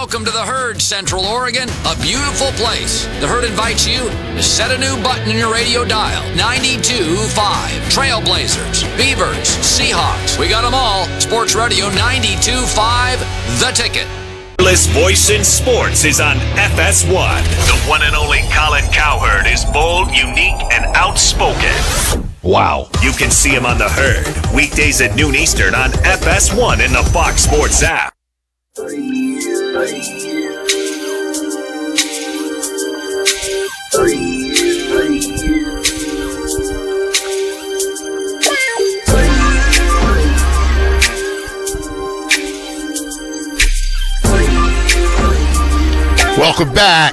Welcome to the Herd, Central Oregon, a beautiful place. The Herd invites you to set a new button in your radio dial. 92.5. Trailblazers, Beavers, Seahawks. We got them all. Sports Radio 92.5, The Ticket. Voice in sports is on FS1. The one and only Colin Cowherd is bold, unique, and outspoken. Wow. You can see him on The Herd, weekdays at noon Eastern on FS1 and the Fox Sports app. Welcome back.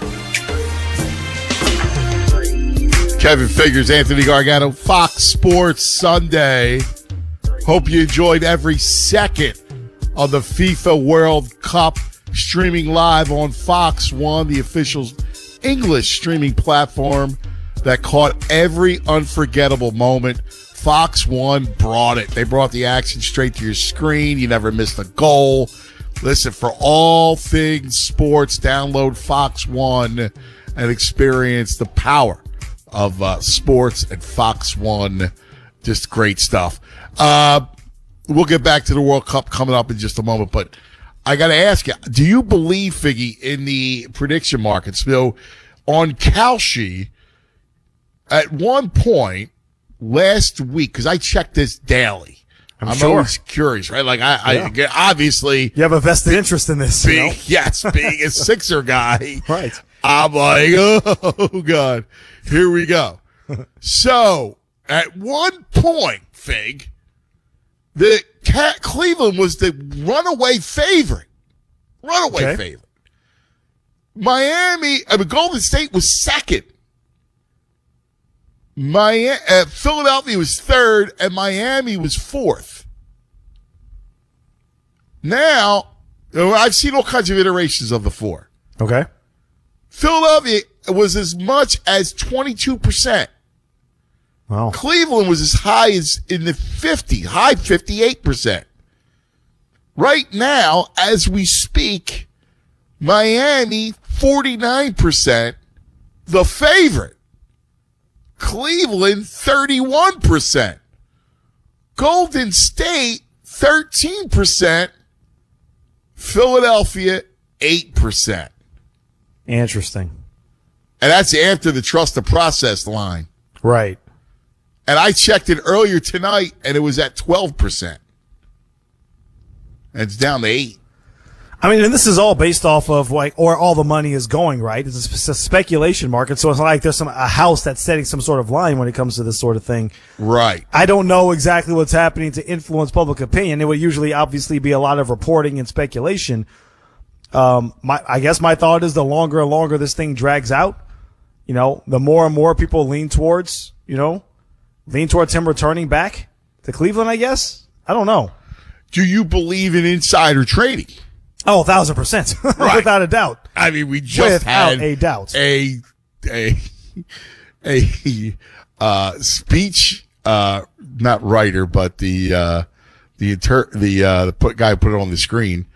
Kevin Figures, Anthony Gargano, Fox Sports Sunday. Hope you enjoyed every second of the FIFA World Cup streaming live on Fox One, the official English streaming platform that caught every unforgettable moment. Fox One brought it. They brought the action straight to your screen. You never missed a goal. Listen, for all things sports, download Fox One and experience the power of sports and Fox One. Just great stuff. We'll get back to the World Cup coming up in just a moment, but I got to ask you, do you believe, Figgy, in the prediction markets? So on Kalshi, at one point last week, because I check this daily, I'm sure. always curious, right? Like I obviously you have a vested interest in this. being a Sixer guy, Right. I'm like, oh God, here we go. So at one point, Fig, Cleveland was the runaway favorite. Favorite. Golden State was second. Philadelphia was third, and Miami was fourth. Now, I've seen all kinds of iterations of the four. Okay. Philadelphia was as much as 22%. Wow. Cleveland was as high as in the high 58%. Right now, as we speak, Miami, 49%, the favorite. Cleveland, 31%. Golden State, 13%. Philadelphia, 8%. Interesting. And that's after the trust the process line. Right. And I checked it earlier tonight, and it was at 12%. And it's down to 8%. I mean, and this is all based off of or all the money is going, right? It's a speculation market, so it's not like there's a house that's setting some sort of line when it comes to this sort of thing. Right. I don't know exactly what's happening to influence public opinion. It would usually obviously be a lot of reporting and speculation. I guess my thought is the longer and longer this thing drags out, the more and more people lean towards him returning back to Cleveland, I guess. I don't know. Do you believe in insider trading? Oh, 1,000%. Right. Without a doubt. I mean, we just had a doubt. a speech, not writer, but the guy who put it on the screen,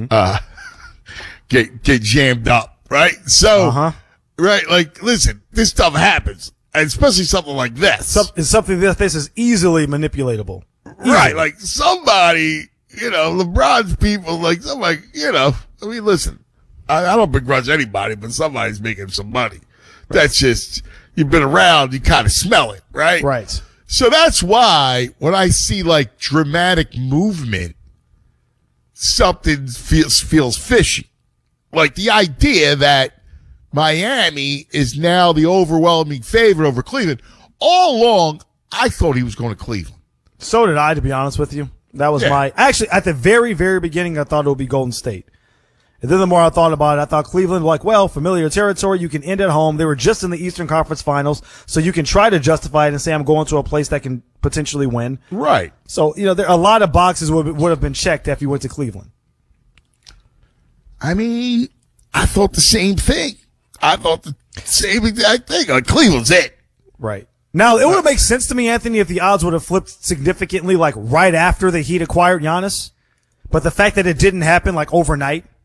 get jammed up, right? So, right, like, listen, this stuff happens, and especially something like this. It's something this is easily manipulatable. Right, like somebody, LeBron's people, like somebody, I mean, listen, I don't begrudge anybody, but somebody's making some money. Right. That's just, you've been around, you kind of smell it, right? Right. So that's why when I see like dramatic movement, something feels fishy. Like the idea that Miami is now the overwhelming favorite over Cleveland. All along, I thought he was going to Cleveland. So did I, to be honest with you. That was actually, at the very, very beginning, I thought it would be Golden State. And then the more I thought about it, I thought Cleveland, familiar territory. You can end at home. They were just in the Eastern Conference Finals, so you can try to justify it and say, I'm going to a place that can potentially win. Right. So, there a lot of boxes would have been checked if you went to Cleveland. I mean, I thought the same thing. I thought the same exact thing. Cleveland's it. Right. Now, it would make sense to me, Anthony, if the odds would have flipped significantly, right after the Heat acquired Giannis. But the fact that it didn't happen, overnight,